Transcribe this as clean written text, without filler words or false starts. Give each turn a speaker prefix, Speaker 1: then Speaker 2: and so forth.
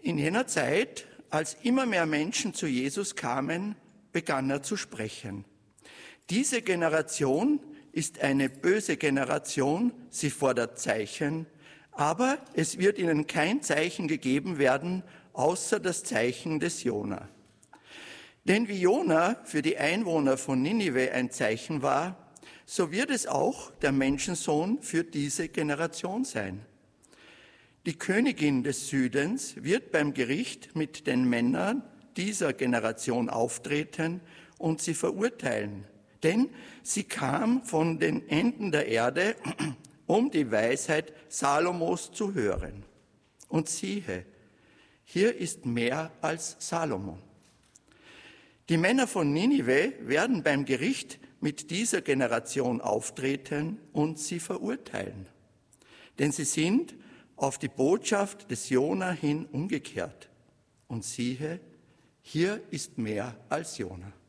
Speaker 1: In jener Zeit, als immer mehr Menschen zu Jesus kamen, begann er zu sprechen. Diese Generation ist eine böse Generation, sie fordert Zeichen, aber es wird ihnen kein Zeichen gegeben werden, außer das Zeichen des Jona. Denn wie Jona für die Einwohner von Ninive ein Zeichen war, so wird es auch der Menschensohn für diese Generation sein. Die Königin des Südens wird beim Gericht mit den Männern dieser Generation auftreten und sie verurteilen. Denn sie kam von den Enden der Erde, um die Weisheit Salomos zu hören. Und siehe, hier ist mehr als Salomo. Die Männer von Ninive werden beim Gericht mit dieser Generation auftreten und sie verurteilen. Denn sie sind auf die Botschaft des Jona hin umgekehrt. Und siehe, hier ist mehr als Jona.